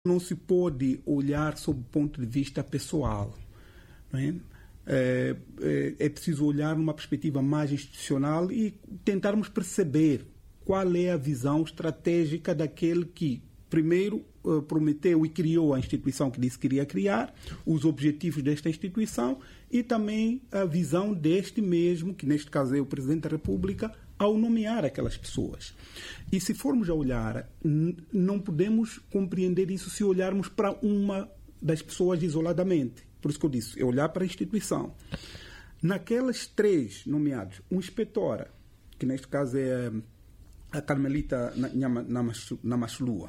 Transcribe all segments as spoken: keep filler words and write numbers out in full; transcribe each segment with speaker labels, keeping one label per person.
Speaker 1: não se pode olhar sob o ponto de vista pessoal, não é? É, é, é preciso olhar numa perspectiva mais institucional e tentarmos perceber qual é a visão estratégica daquele que, primeiro, uh, prometeu e criou a instituição que disse que queria criar, os objetivos desta instituição e também a visão deste mesmo, que neste caso é o Presidente da República, ao nomear aquelas pessoas. E se formos a olhar, n- não podemos compreender isso se olharmos para uma das pessoas isoladamente. Por isso que eu disse, é olhar para a instituição. Naquelas três nomeados, uma inspetora, que neste caso é a Carmelita Namachlua,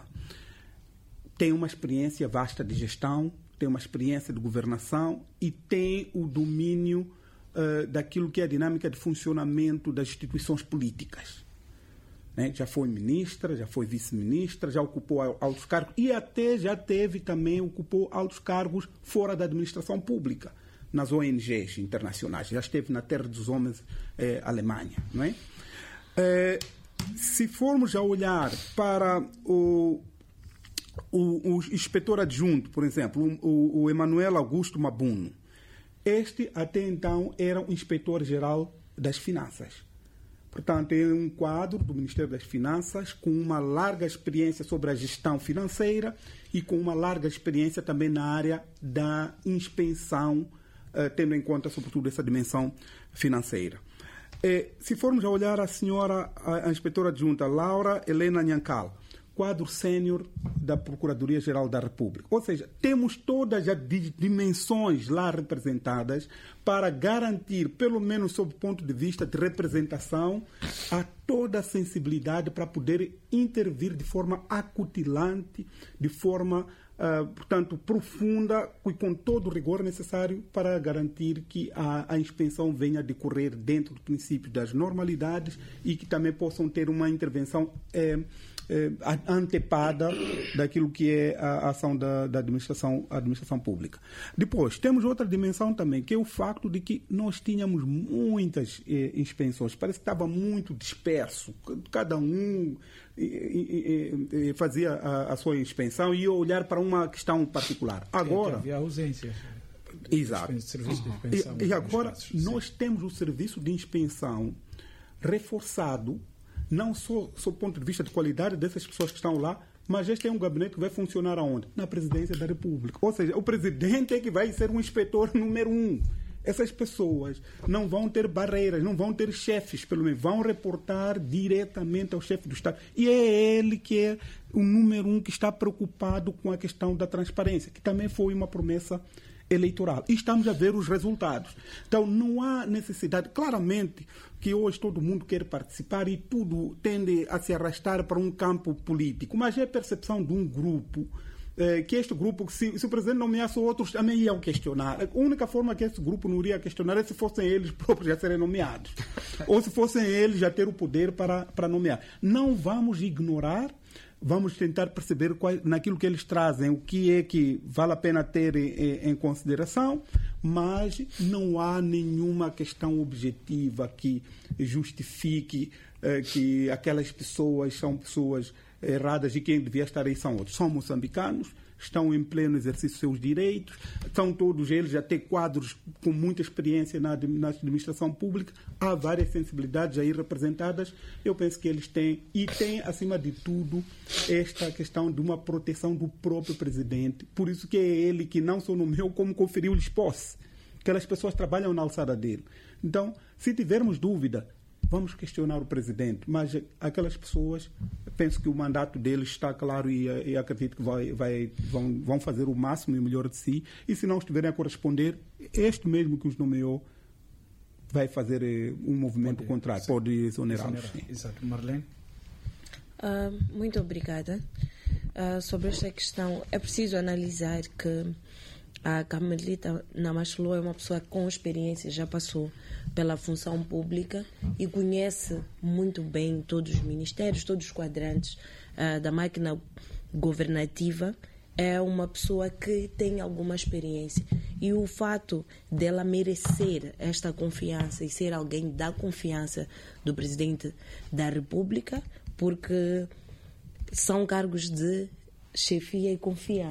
Speaker 1: tem uma experiência vasta de gestão, tem uma experiência de governação e tem o domínio uh, daquilo que é a dinâmica de funcionamento das instituições políticas. Né? Já foi ministra, já foi vice-ministra, já ocupou altos cargos e até já teve também, ocupou altos cargos fora da administração pública, nas O N Gs internacionais. Já esteve na Terra dos Homens, eh, Alemanha. Não é? Eh, se formos a olhar para o, o, o inspetor adjunto, por exemplo, o, o Emanuel Augusto Mabuno, este até então era o inspetor-geral das finanças. Portanto, é um quadro do Ministério das Finanças com uma larga experiência sobre a gestão financeira e com uma larga experiência também na área da inspeção, eh, tendo em conta, sobretudo, essa dimensão financeira. Eh, se formos a olhar a senhora, a, a inspetora adjunta Laura Helena Nhankal, quadro sênior da Procuradoria-Geral da República. Ou seja, temos todas as dimensões lá representadas para garantir, pelo menos sob o ponto de vista de representação, a toda a sensibilidade para poder intervir de forma acutilante, de forma, uh, portanto, profunda e com todo o rigor necessário para garantir que a, a inspeção venha a decorrer dentro do princípio das normalidades e que também possam ter uma intervenção eh, eh, antepada daquilo que é a ação da, da administração, administração pública. Depois, temos outra dimensão também, que é o facto de que nós tínhamos muitas eh, inspeções. Parece que estava muito disperso. Cada um eh, eh, eh, fazia a, a sua inspeção e ia olhar para uma questão particular. Agora,
Speaker 2: havia ausências.
Speaker 1: Exato.
Speaker 2: De serviço de inspeção,
Speaker 1: e, e agora,
Speaker 2: casos,
Speaker 1: nós
Speaker 2: sim.
Speaker 1: temos o serviço de inspeção reforçado, não só sob o ponto de vista de qualidade dessas pessoas que estão lá, mas este é um gabinete que vai funcionar aonde? Na Presidência da República. Ou seja, o Presidente é que vai ser um inspetor número um. Essas pessoas não vão ter barreiras, não vão ter chefes, pelo menos vão reportar diretamente ao chefe do Estado. E é ele que é o número um que está preocupado com a questão da transparência, que também foi uma promessa eleitoral. E estamos a ver os resultados. Então, não há necessidade. Claramente que hoje todo mundo quer participar e tudo tende a se arrastar para um campo político, mas é a percepção de um grupo eh, que este grupo, se, se o presidente nomeasse outros, também iam questionar. A única forma que esse grupo não iria questionar é se fossem eles próprios já serem nomeados. Ou se fossem eles já ter o poder para, para nomear. Não vamos ignorar. Vamos tentar perceber qual, naquilo que eles trazem, o que é que vale a pena ter em, em consideração, mas não há nenhuma questão objetiva que justifique eh, que aquelas pessoas são pessoas erradas e quem devia estar aí são outros. São moçambicanos, estão em pleno exercício dos seus direitos, são todos eles até quadros com muita experiência na, na administração pública, há várias sensibilidades aí representadas, eu penso que eles têm, e têm, acima de tudo, esta questão de uma proteção do próprio presidente, por isso que é ele que não só nomeou, como conferiu-lhes posse. Aquelas pessoas trabalham na alçada dele. Então, se tivermos dúvida, vamos questionar o presidente, mas aquelas pessoas, penso que o mandato deles está claro e, e acredito que vai, vai, vão, vão fazer o máximo e o melhor de si, e se não estiverem a corresponder, este mesmo que os nomeou vai fazer eh, um movimento pode, contrário, pode exonerá-los.
Speaker 2: Exato. Marlene?
Speaker 3: Uh, muito obrigada. Uh, sobre esta questão, é preciso analisar que a Carmelita Namachlua é uma pessoa com experiência, já passou pela função pública e conhece muito bem todos os ministérios, todos os quadrantes uh, da máquina governativa. É uma pessoa que tem alguma experiência. E o fato dela merecer esta confiança e ser alguém da confiança do Presidente da República, porque são cargos de chefia e confiança.